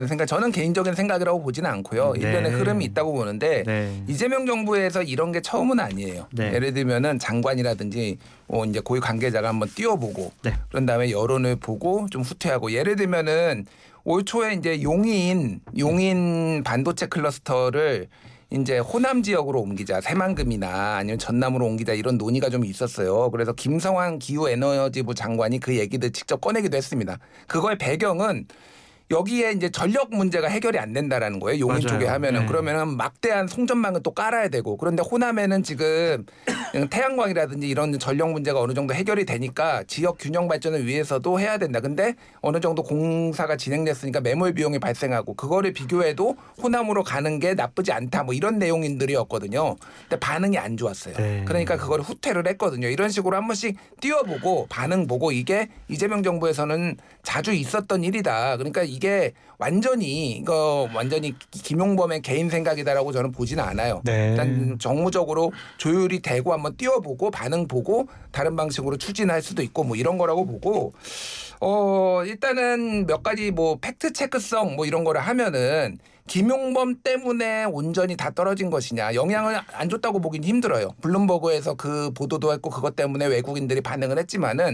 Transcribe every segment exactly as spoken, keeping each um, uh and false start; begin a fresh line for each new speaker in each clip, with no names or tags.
생각 저는 개인적인 생각이라고 보지는 않고요.
네.
일련의 흐름이 있다고 보는데
네.
이재명 정부에서 이런 게 처음은 아니에요.
네.
예를 들면은 장관이라든지 뭐 이제 고위 관계자가 한번 띄워보고
네.
그런 다음에 여론을 보고 좀 후퇴하고 예를 들면은 올 초에 이제 용인 용인 반도체 클러스터를 이제 호남 지역으로 옮기자 새만금이나 아니면 전남으로 옮기자 이런 논의가 좀 있었어요. 그래서 김성환 기후에너지부 장관이 그 얘기들 직접 꺼내기도 했습니다. 그거의 배경은 여기에 이제 전력 문제가 해결이 안 된다라는 거예요. 용인
맞아요.
쪽에 하면은
네.
그러면은 막대한 송전망을 또 깔아야 되고 그런데 호남에는 지금 태양광이라든지 이런 전력 문제가 어느 정도 해결이 되니까 지역 균형 발전을 위해서도 해야 된다. 근데 어느 정도 공사가 진행됐으니까 매몰 비용이 발생하고 그거를 비교해도 호남으로 가는 게 나쁘지 않다. 뭐 이런 내용들이었거든요. 근데 반응이 안 좋았어요.
네.
그러니까 그걸 후퇴를 했거든요. 이런 식으로 한 번씩 띄워보고 반응 보고 이게 이재명 정부에서는 자주 있었던 일이다. 그러니까 이게 완전히 이거 완전히 김용범의 개인 생각이다라고 저는 보지는 않아요.
네.
일단 정무적으로 조율이 되고 한번 띄워보고 반응 보고 다른 방식으로 추진할 수도 있고 뭐 이런 거라고 보고 어 일단은 몇 가지 뭐 팩트 체크성 뭐 이런 거를 하면은 김용범 때문에 온전히 다 떨어진 것이냐 영향을 안 줬다고 보긴 힘들어요. 블룸버그에서 그 보도도 했고 그것 때문에 외국인들이 반응을 했지만은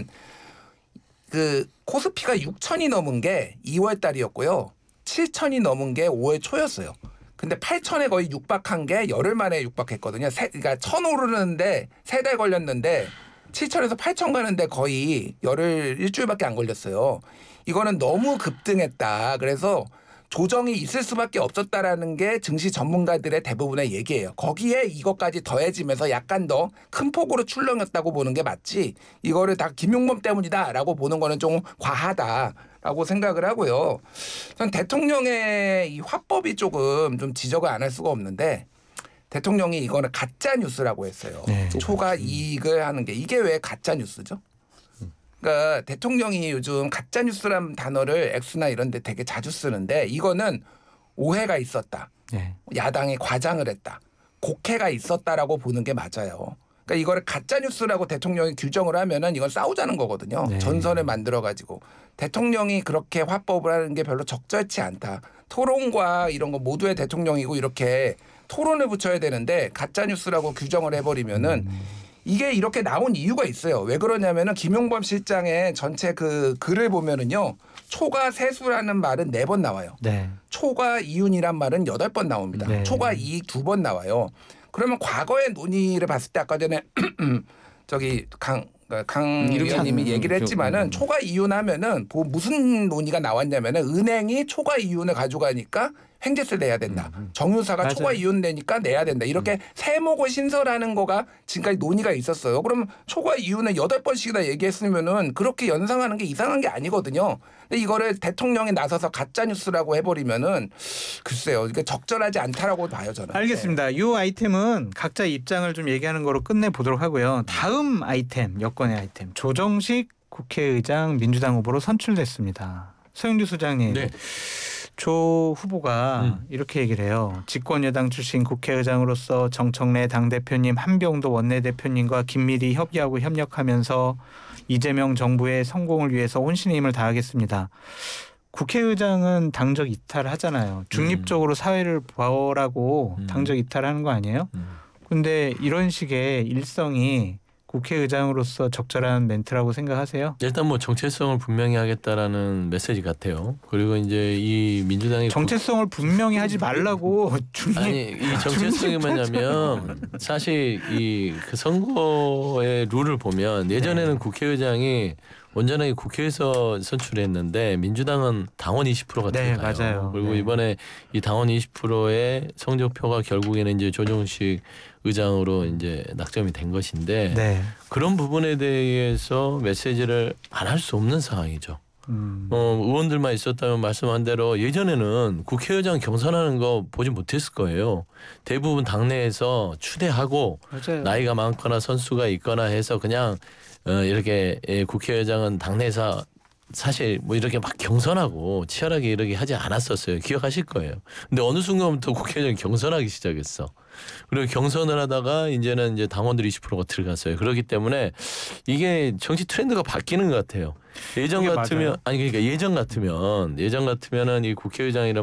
그 코스피가 육천이 넘은 게 이월 달이었고요. 칠천이 넘은 게 오월 초였어요. 근데 팔천에 거의 육박한 게 열흘 만에 육박했거든요. 세, 그러니까 천 오르는데 세 달 걸렸는데 칠천에서 팔천 가는데 거의 열흘 일주일밖에 안 걸렸어요. 이거는 너무 급등했다. 그래서 조정이 있을 수밖에 없었다라는 게 증시 전문가들의 대부분의 얘기예요. 거기에 이것까지 더해지면서 약간 더 큰 폭으로 출렁였다고 보는 게 맞지. 이거를 다 김용범 때문이다라고 보는 거는 좀 과하다라고 생각을 하고요. 전 대통령의 이 화법이 조금 좀 지적을 안 할 수가 없는데 대통령이 이거는 가짜 뉴스라고 했어요.
네.
초과 이익을 하는 게 이게 왜 가짜 뉴스죠? 그러니까 대통령이 요즘 가짜 뉴스란 단어를 엑스나 이런 데 되게 자주 쓰는데 이거는 오해가 있었다.
네.
야당이 과장을 했다. 곡해가 있었다라고 보는 게 맞아요. 그러니까 이거를 가짜 뉴스라고 대통령이 규정을 하면은 이건 싸우자는 거거든요.
네.
전선을 만들어 가지고 대통령이 그렇게 화법을 하는 게 별로 적절치 않다. 토론과 이런 거 모두의 대통령이고 이렇게 토론을 붙여야 되는데 가짜 뉴스라고 규정을 해버리면은
음.
이게 이렇게 나온 이유가 있어요. 왜 그러냐면은 김용범 실장의 전체 그 글을 보면은요. 초과 세수라는 말은 네 번 나와요.
네.
초과 이윤이란 말은 여덟 번 나옵니다.
네.
초과 이익 두 번 나와요. 그러면 과거의 논의를 봤을 때 아까 전에 저기 강, 강 의원님이 얘기를 했지만은 초과 이윤하면은 뭐 무슨 논의가 나왔냐면은 은행이 초과 이윤을 가져가니까 횡재세 내야 된다.
음, 음.
정유사가
맞아요.
초과 이윤 내니까 내야 된다. 이렇게 음. 세목을 신설하는 거가 지금까지 논의가 있었어요. 그러면 초과 이윤을 여덟 번씩이나 얘기했으면은 그렇게 연상하는 게 이상한 게 아니거든요. 근데 이거를 대통령이 나서서 가짜 뉴스라고 해버리면은 글쎄요, 이게 적절하지 않다라고 봐요 저는.
알겠습니다. 이 아이템은 각자 입장을 좀 얘기하는 거로 끝내 보도록 하고요. 다음 아이템, 여권의 아이템, 조정식 국회의장 민주당 후보로 선출됐습니다. 서영주 소장님.
네.
조 후보가
음.
이렇게 얘기를 해요. 집권여당 출신 국회의장으로서 정청래 당대표님, 한병도 원내대표님과 긴밀히 협의하고 협력하면서 이재명 정부의 성공을 위해서 혼신의 힘을 다하겠습니다. 국회의장은 당적 이탈하잖아요. 중립적으로 사회를 보라고
음.
당적 이탈하는 거 아니에요? 그런데 음. 이런 식의 일성이 국회의장으로서 적절한 멘트라고 생각하세요?
일단 뭐 정체성을 분명히 하겠다라는 메시지 같아요. 그리고 이제 이 민주당이
정체성을 국... 분명히 하지 말라고 중립...
아니 이 정체성이 뭐냐면 사실 이 그 선거의 룰을 보면 예전에는 네. 국회의장이 온전하게 국회에서 선출했는데 민주당은 당원 이십 퍼센트가
네,
들어가요.
맞아요.
그리고
네.
이번에 이 당원 이십 퍼센트의 성적표가 결국에는 이제 조정식 의장으로 이제 낙점이 된 것인데
네.
그런 부분에 대해서 메시지를 안 할 수 없는 상황이죠.
음.
어, 의원들만 있었다면 말씀한 대로 예전에는 국회의장 경선하는 거 보지 못했을 거예요. 대부분 당내에서 추대하고 맞아요. 나이가 많거나 선수가 있거나 해서 그냥 어, 이렇게 예, 국회의장은 당내에서 사실 뭐 이렇게 막 경선하고 치열하게 이렇게 하지 않았었어요. 기억하실 거예요. 근데 어느 순간부터 국회의장이 경선하기 시작했어. 그리고 경선을 하다가 이제는 이제 당원들이 이십 퍼센트가 들어갔어요. 그렇기 때문에 이게 정치 트렌드가 바뀌는 것 같아요. 예전 같으면 맞아요? 아니 그러니까 예전 같으면 예전 같으면은 이 국회의장이란